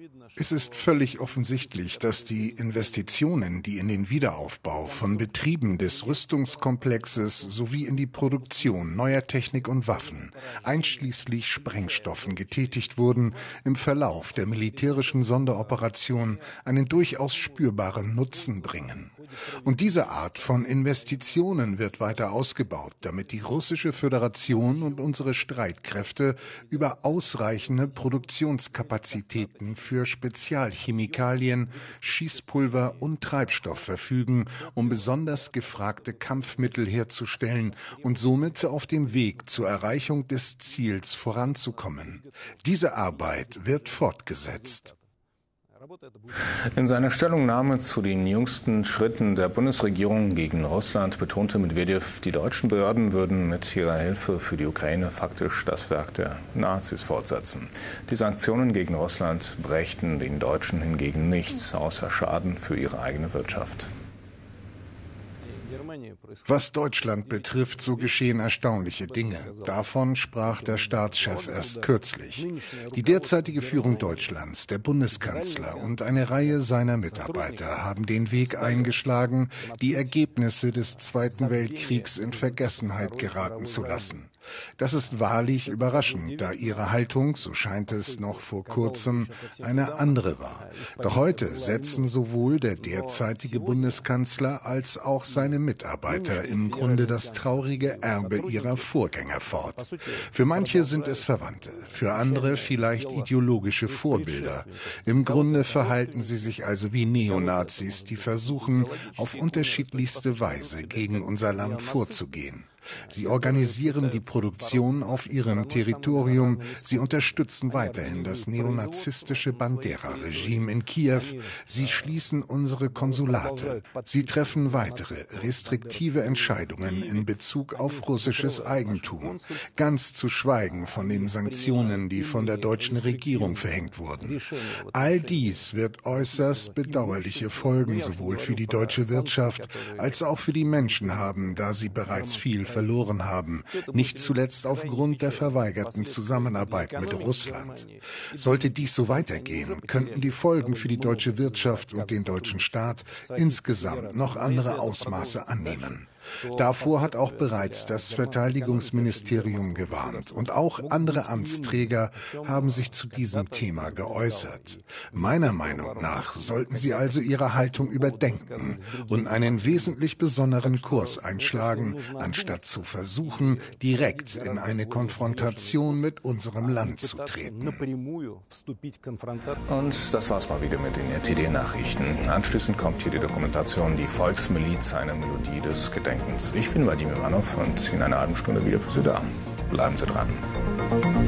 Es ist völlig offensichtlich, dass die Investitionen, die in den Wiederaufbau von Betrieben des Rüstungskomplexes sowie in die Produktion neuer Technik und Waffen, einschließlich Sprengstoffen, getätigt wurden, im Verlauf der militärischen Sonderoperation einen durchaus spürbaren Nutzen bringen. Und diese Art von Investitionen wird weiter ausgebaut, damit die Russische Föderation und unsere Streitkräfte über ausreichende Produktionskapazitäten für Spezialchemikalien, Schießpulver und Treibstoff verfügen, um besonders gefragte Kampfmittel herzustellen und somit auf dem Weg zur Erreichung des Ziels voranzukommen. Diese Arbeit wird fortgesetzt. In seiner Stellungnahme zu den jüngsten Schritten der Bundesregierung gegen Russland betonte Medwedew, die deutschen Behörden würden mit ihrer Hilfe für die Ukraine faktisch das Werk der Nazis fortsetzen. Die Sanktionen gegen Russland brächten den Deutschen hingegen nichts außer Schaden für ihre eigene Wirtschaft. Was Deutschland betrifft, so geschehen erstaunliche Dinge. Davon sprach der Staatschef erst kürzlich. Die derzeitige Führung Deutschlands, der Bundeskanzler und eine Reihe seiner Mitarbeiter haben den Weg eingeschlagen, die Ergebnisse des Zweiten Weltkriegs in Vergessenheit geraten zu lassen. Das ist wahrlich überraschend, da ihre Haltung, so scheint es noch vor kurzem, eine andere war. Doch heute setzen sowohl der derzeitige Bundeskanzler als auch seine Mitarbeiter im Grunde das traurige Erbe ihrer Vorgänger fort. Für manche sind es Verwandte, für andere vielleicht ideologische Vorbilder. Im Grunde verhalten sie sich also wie Neonazis, die versuchen, auf unterschiedlichste Weise gegen unser Land vorzugehen. Sie organisieren die Produktion auf ihrem Territorium. Sie unterstützen weiterhin das neonazistische Bandera-Regime in Kiew. Sie schließen unsere Konsulate. Sie treffen weitere restriktive Entscheidungen in Bezug auf russisches Eigentum. Ganz zu schweigen von den Sanktionen, die von der deutschen Regierung verhängt wurden. All dies wird äußerst bedauerliche Folgen sowohl für die deutsche Wirtschaft als auch für die Menschen haben, da sie bereits viel verloren haben, nicht zuletzt aufgrund der verweigerten Zusammenarbeit mit Russland. Sollte dies so weitergehen, könnten die Folgen für die deutsche Wirtschaft und den deutschen Staat insgesamt noch andere Ausmaße annehmen. Davor hat auch bereits das Verteidigungsministerium gewarnt und auch andere Amtsträger haben sich zu diesem Thema geäußert. Meiner Meinung nach sollten sie also ihre Haltung überdenken und einen wesentlich besonderen Kurs einschlagen, anstatt zu versuchen, direkt in eine Konfrontation mit unserem Land zu treten. Und das war's mal wieder mit den RTD-Nachrichten. Anschließend kommt hier die Dokumentation Die Volksmiliz, eine Melodie des Gedenkens. Ich bin Vadim Ivanov und in einer halben Stunde wieder für Sie da. Bleiben Sie dran.